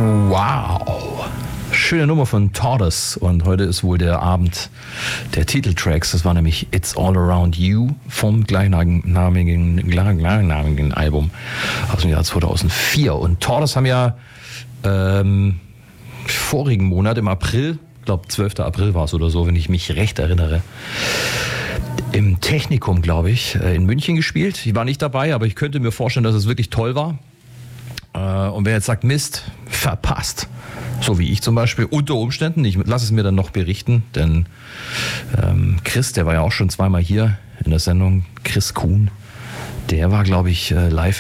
Wow. Schöne Nummer von Tortoise. Und heute ist wohl der Abend der Titeltracks. Das war nämlich It's All Around You vom gleichnamigen Album aus dem Jahr 2004. Und Tortoise haben ja vorigen Monat im April, ich glaube 12. April war es oder so, wenn ich mich recht erinnere, im Technikum, glaube ich, in München gespielt. Ich war nicht dabei, aber ich könnte mir vorstellen, dass es wirklich toll war. Und wer jetzt sagt, Mist, verpasst, so wie ich zum Beispiel, unter Umständen, ich lasse es mir dann noch berichten, denn Chris, der war ja auch schon zweimal hier in der Sendung, Chris Kuhn, der war, glaube ich, live